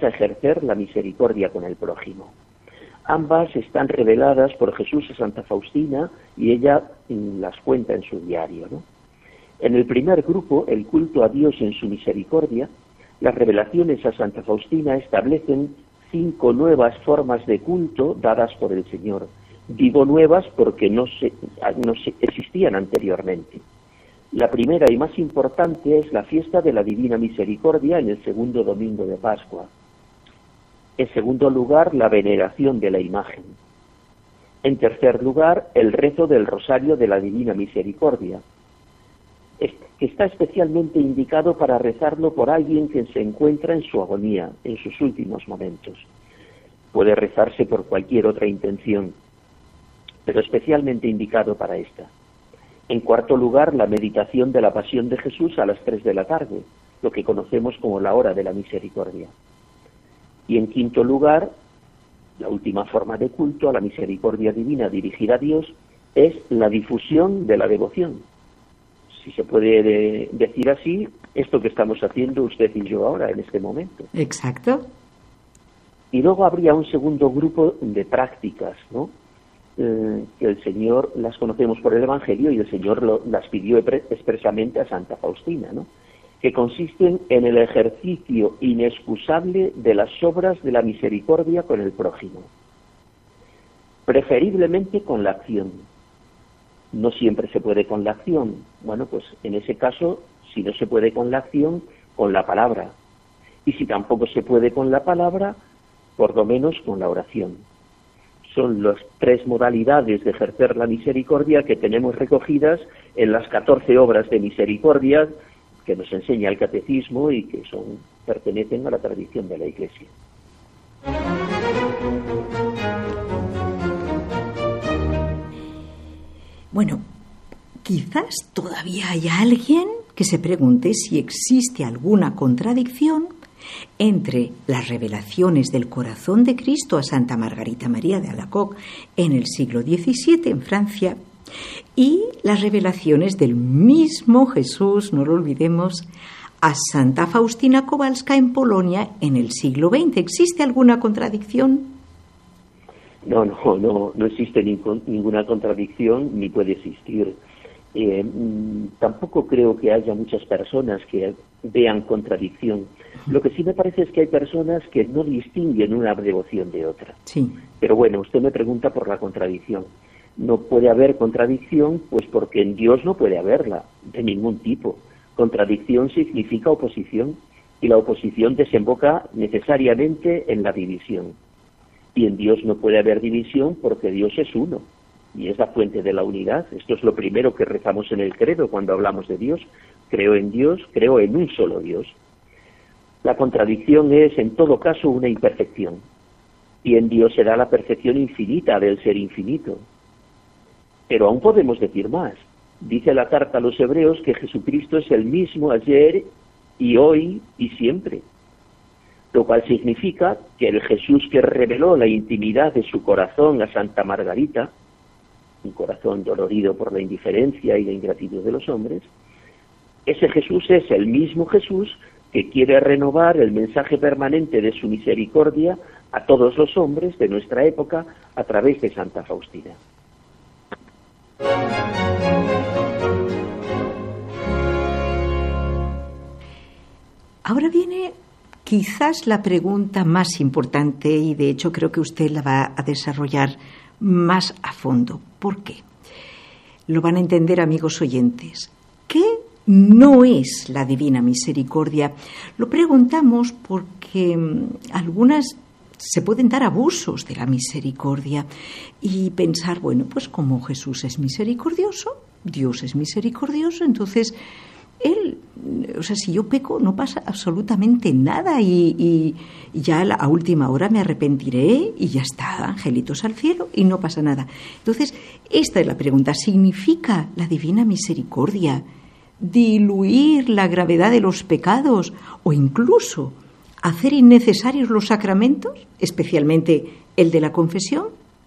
a ejercer la misericordia con el prójimo. Ambas están reveladas por Jesús a Santa Faustina y ella las cuenta en su diario, ¿no? En el primer grupo, el culto a Dios en su misericordia, las revelaciones a Santa Faustina establecen 5 nuevas formas de culto dadas por el Señor. Digo nuevas porque no existían anteriormente. La primera y más importante es la fiesta de la Divina Misericordia en el segundo domingo de Pascua. En segundo lugar, la veneración de la imagen. En tercer lugar, el rezo del Rosario de la Divina Misericordia, que está especialmente indicado para rezarlo por alguien que se encuentra en su agonía, en sus últimos momentos. Puede rezarse por cualquier otra intención, pero especialmente indicado para esta. En cuarto lugar, la meditación de la Pasión de Jesús a las 3 de la tarde, lo que conocemos como la hora de la misericordia. Y en quinto lugar, la última forma de culto a la misericordia divina dirigida a Dios es la difusión de la devoción. Si se puede decir así, esto que estamos haciendo usted y yo ahora, en este momento. Exacto. Y luego habría un segundo grupo de prácticas, ¿no? Que el Señor las conocemos por el Evangelio y el Señor las pidió expresamente a Santa Faustina, ¿no? Que consisten en el ejercicio inexcusable de las obras de la misericordia con el prójimo, preferiblemente con la acción. No siempre se puede con la acción. Bueno, pues en ese caso, si no se puede con la acción, con la palabra. Y si tampoco se puede con la palabra, por lo menos con la oración. Son las 3 modalidades de ejercer la misericordia que tenemos recogidas en las 14 obras de misericordia que nos enseña el Catecismo y que pertenecen a la tradición de la Iglesia. Bueno, quizás todavía haya alguien que se pregunte si existe alguna contradicción entre las revelaciones del corazón de Cristo a Santa Margarita María de Alacoque en el siglo XVII en Francia y las revelaciones del mismo Jesús, no lo olvidemos, a Santa Faustina Kowalska en Polonia en el siglo XX. ¿Existe alguna contradicción? No existe ninguna contradicción ni puede existir. Tampoco creo que haya muchas personas que vean contradicción. Lo que sí me parece es que hay personas que no distinguen una devoción de otra. Sí. Pero bueno, usted me pregunta por la contradicción. No puede haber contradicción, pues porque en Dios no puede haberla, de ningún tipo. Contradicción significa oposición, y la oposición desemboca necesariamente en la división. Y en Dios no puede haber división porque Dios es uno, y es la fuente de la unidad. Esto es lo primero que rezamos en el credo cuando hablamos de Dios. Creo en Dios, creo en un solo Dios. La contradicción es, en todo caso, una imperfección, y en Dios será la perfección infinita del ser infinito. Pero aún podemos decir más. Dice la carta a los Hebreos que Jesucristo es el mismo ayer y hoy y siempre, lo cual significa que el Jesús que reveló la intimidad de su corazón a Santa Margarita, un corazón dolorido por la indiferencia y la ingratitud de los hombres, ese Jesús es el mismo Jesús que quiere renovar el mensaje permanente de su misericordia a todos los hombres de nuestra época a través de Santa Faustina. Ahora viene quizás la pregunta más importante y de hecho creo que usted la va a desarrollar más a fondo. ¿Por qué? Lo van a entender, amigos oyentes. ¿Qué no es la Divina Misericordia? Lo preguntamos porque algunas se pueden dar abusos de la misericordia y pensar, bueno, pues como Jesús es misericordioso, Dios es misericordioso, entonces Él, o sea, si yo peco no pasa absolutamente nada y ya a última hora me arrepentiré y ya está, angelitos al cielo y no pasa nada. Entonces, esta es la pregunta. ¿Significa la Divina Misericordia diluir la gravedad de los pecados o incluso hacer innecesarios los sacramentos, especialmente el de la confesión?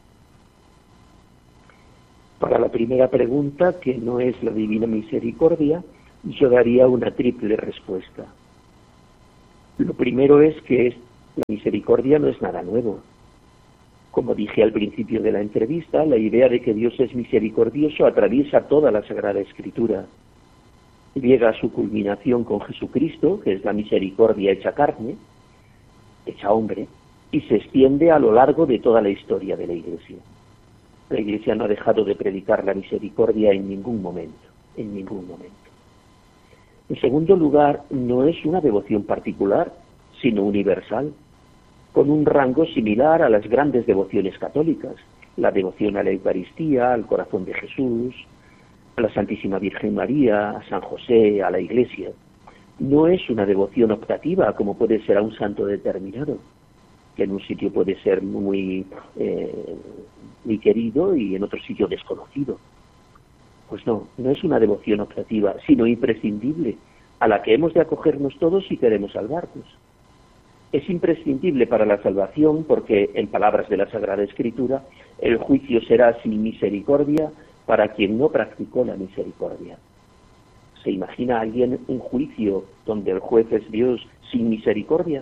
Para la primera pregunta, que no es la Divina Misericordia, yo daría una triple respuesta. Lo primero es que La misericordia no es nada nuevo. Como dije al principio de la entrevista, la idea de que Dios es misericordioso atraviesa toda la Sagrada Escritura. Llega a su culminación con Jesucristo, que es la misericordia hecha carne, hecha hombre, y se extiende a lo largo de toda la historia de la Iglesia. La Iglesia no ha dejado de predicar la misericordia en ningún momento, en ningún momento. En segundo lugar, no es una devoción particular, sino universal, con un rango similar a las grandes devociones católicas, la devoción a la Eucaristía, al corazón de Jesús, a la Santísima Virgen María, a San José, a la Iglesia. No es una devoción optativa como puede ser a un santo determinado, que en un sitio puede ser muy querido y en otro sitio desconocido. Pues no es una devoción optativa, sino imprescindible, a la que hemos de acogernos todos si queremos salvarnos. Es imprescindible para la salvación porque, en palabras de la Sagrada Escritura, el juicio será sin misericordia para quien no practicó la misericordia. ¿Se imagina alguien un juicio donde el juez es Dios sin misericordia?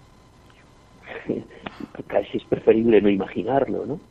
Casi es preferible no imaginarlo, ¿no?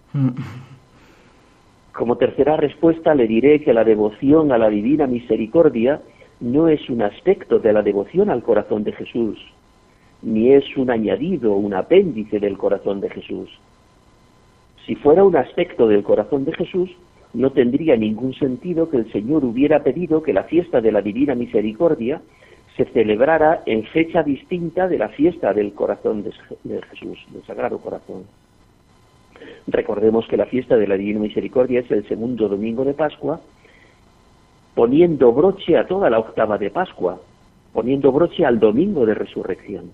Como tercera respuesta le diré que la devoción a la divina misericordia no es un aspecto de la devoción al corazón de Jesús, ni es un añadido o un apéndice del corazón de Jesús. Si fuera un aspecto del corazón de Jesús, no tendría ningún sentido que el Señor hubiera pedido que la fiesta de la Divina Misericordia se celebrara en fecha distinta de la fiesta del corazón de Jesús, del Sagrado Corazón. Recordemos que la fiesta de la Divina Misericordia es el segundo domingo de Pascua, poniendo broche a toda la octava de Pascua, poniendo broche al domingo de Resurrección.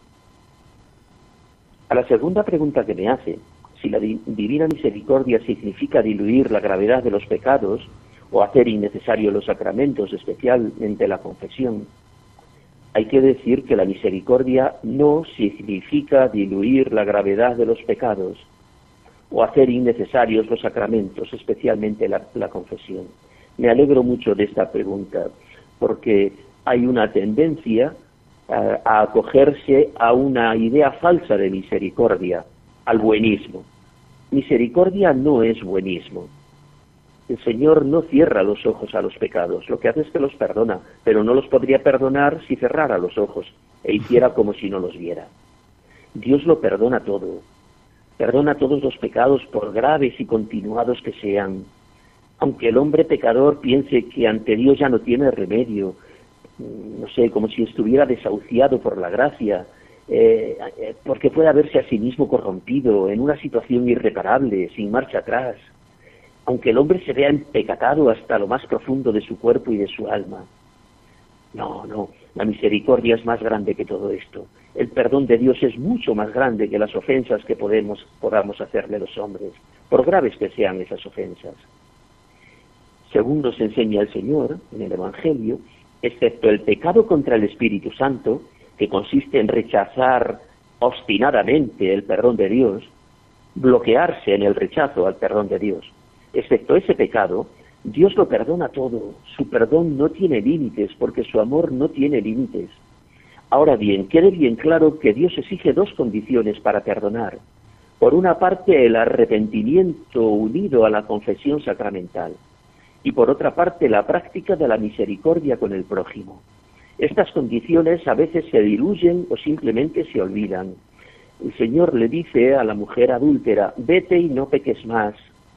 A la segunda pregunta que me hace, si la Divina Misericordia significa diluir la gravedad de los pecados o hacer innecesarios los sacramentos, especialmente la confesión, hay que decir que la misericordia no significa diluir la gravedad de los pecados o hacer innecesarios los sacramentos, especialmente la confesión. Me alegro mucho de esta pregunta, porque hay una tendencia a acogerse a una idea falsa de misericordia, al buenismo. Misericordia no es buenismo. El Señor no cierra los ojos a los pecados, lo que hace es que los perdona, pero no los podría perdonar si cerrara los ojos e hiciera como si no los viera. Dios lo perdona todo, perdona todos los pecados por graves y continuados que sean. Aunque el hombre pecador piense que ante Dios ya no tiene remedio, no sé, como si estuviera desahuciado por la gracia, porque puede verse a sí mismo corrompido, en una situación irreparable, sin marcha atrás, aunque el hombre se vea empecatado hasta lo más profundo de su cuerpo y de su alma. No, la misericordia es más grande que todo esto. El perdón de Dios es mucho más grande que las ofensas que podamos hacerle los hombres, por graves que sean esas ofensas. Según nos enseña el Señor en el Evangelio, excepto el pecado contra el Espíritu Santo, que consiste en rechazar obstinadamente el perdón de Dios, bloquearse en el rechazo al perdón de Dios, excepto ese pecado, Dios lo perdona todo. Su perdón no tiene límites, porque su amor no tiene límites. Ahora bien, quede bien claro que Dios exige dos condiciones para perdonar. Por una parte, el arrepentimiento unido a la confesión sacramental, y por otra parte, la práctica de la misericordia con el prójimo. Estas condiciones a veces se diluyen o simplemente se olvidan. El Señor le dice a la mujer adúltera, vete y no peques más.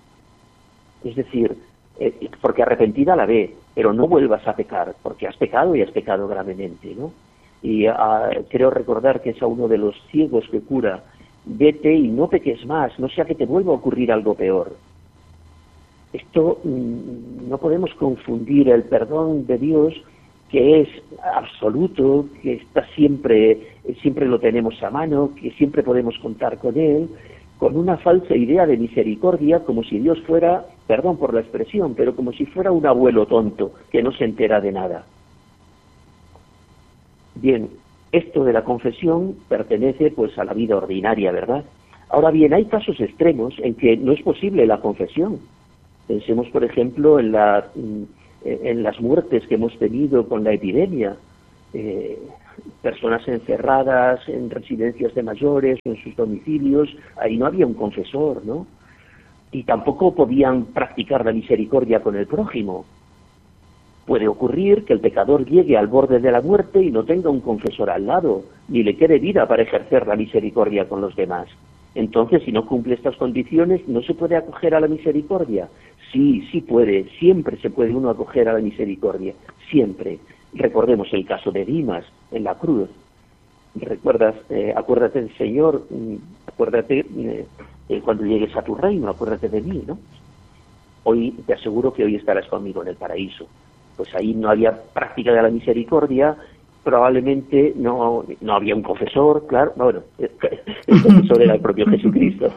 Es decir, porque arrepentida la ve, pero no vuelvas a pecar, porque has pecado y has pecado gravemente, ¿no? Y creo recordar que es a uno de los ciegos que cura, vete y no peques más, no sea que te vuelva a ocurrir algo peor. Esto no podemos confundir el perdón de Dios, que es absoluto, que está siempre lo tenemos a mano, que siempre podemos contar con Él, con una falsa idea de misericordia, como si Dios fuera, perdón por la expresión, pero como si fuera un abuelo tonto, que no se entera de nada. Bien, esto de la confesión pertenece pues a la vida ordinaria, ¿verdad? Ahora bien, hay casos extremos en que no es posible la confesión. Pensemos, por ejemplo, en las muertes que hemos tenido con la epidemia. personas encerradas en residencias de mayores o en sus domicilios, ahí no había un confesor, ¿no? Y tampoco podían practicar la misericordia con el prójimo. Puede ocurrir que el pecador llegue al borde de la muerte y no tenga un confesor al lado, ni le quede vida para ejercer la misericordia con los demás. Entonces, si no cumple estas condiciones, ¿no se puede acoger a la misericordia? Sí, sí puede, siempre se puede uno acoger a la misericordia, siempre. Recordemos el caso de Dimas en la cruz. ¿Recuerdas? Acuérdate del Señor, acuérdate cuando llegues a tu reino, acuérdate de mí, ¿no? Hoy te aseguro que hoy estarás conmigo en el paraíso. Pues ahí no había práctica de la misericordia, probablemente no había un confesor, claro, bueno, el confesor era el propio Jesucristo.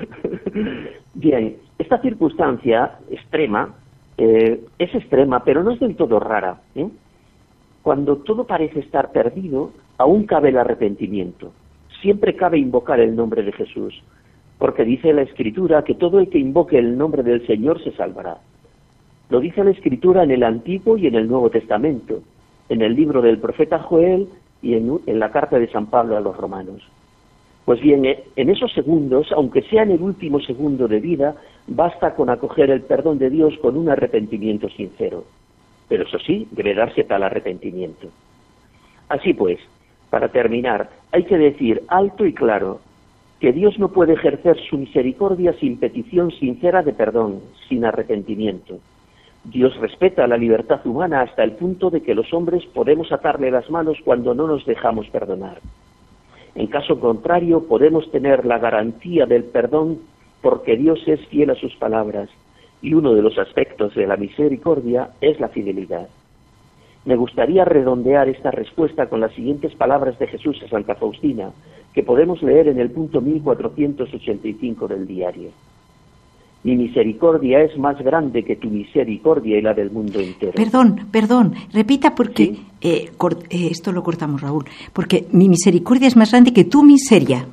Bien, esta circunstancia extrema es extrema, pero no es del todo rara, ¿eh? Cuando todo parece estar perdido, aún cabe el arrepentimiento. Siempre cabe invocar el nombre de Jesús, porque dice la Escritura que todo el que invoque el nombre del Señor se salvará. Lo dice la Escritura en el Antiguo y en el Nuevo Testamento, en el libro del profeta Joel y en la carta de San Pablo a los romanos. Pues bien, en esos segundos, aunque sea en el último segundo de vida, basta con acoger el perdón de Dios con un arrepentimiento sincero. Pero eso sí, debe darse tal arrepentimiento. Así pues, para terminar, hay que decir alto y claro que Dios no puede ejercer su misericordia sin petición sincera de perdón, sin arrepentimiento. Dios respeta la libertad humana hasta el punto de que los hombres podemos atarle las manos cuando no nos dejamos perdonar. En caso contrario, podemos tener la garantía del perdón porque Dios es fiel a sus palabras, y uno de los aspectos de la misericordia es la fidelidad. Me gustaría redondear esta respuesta con las siguientes palabras de Jesús a Santa Faustina, que podemos leer en el punto 1485 del diario. Mi misericordia es más grande que tu misericordia y la del mundo entero. Perdón, repita porque ¿sí? Esto lo cortamos, Raúl, porque mi misericordia es más grande que tu miseria.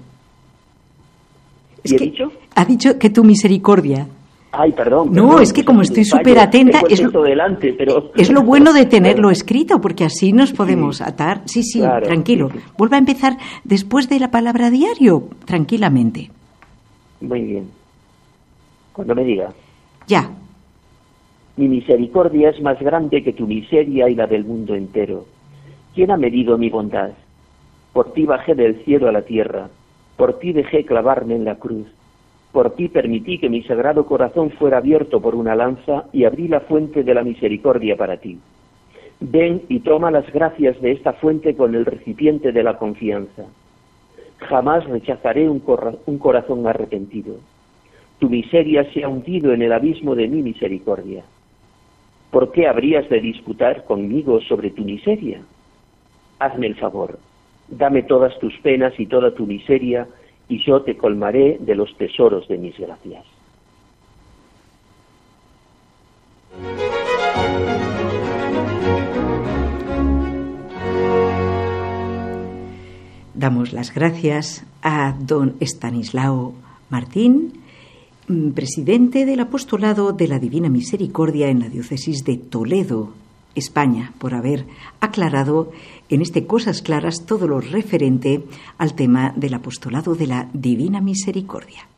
¿Y he dicho? Ha dicho que tu misericordia. Ay, perdón. No, es que como estoy súper atenta, es lo bueno de tenerlo escrito, porque así nos podemos atar. Sí, claro, tranquilo. Sí. Vuelva a empezar después de la palabra diario, tranquilamente. Muy bien. Cuando me diga. Ya. Mi misericordia es más grande que tu miseria y la del mundo entero. ¿Quién ha medido mi bondad? Por ti bajé del cielo a la tierra. Por ti dejé clavarme en la cruz. Por ti permití que mi sagrado corazón fuera abierto por una lanza y abrí la fuente de la misericordia para ti. Ven y toma las gracias de esta fuente con el recipiente de la confianza. Jamás rechazaré un corazón arrepentido. Tu miseria se ha hundido en el abismo de mi misericordia. ¿Por qué habrías de disputar conmigo sobre tu miseria? Hazme el favor, dame todas tus penas y toda tu miseria, y yo te colmaré de los tesoros de mis gracias. Damos las gracias a don Estanislao Martín, presidente del Apostolado de la Divina Misericordia en la diócesis de Toledo, España, por haber aclarado en Cosas Claras todo lo referente al tema del Apostolado de la Divina Misericordia.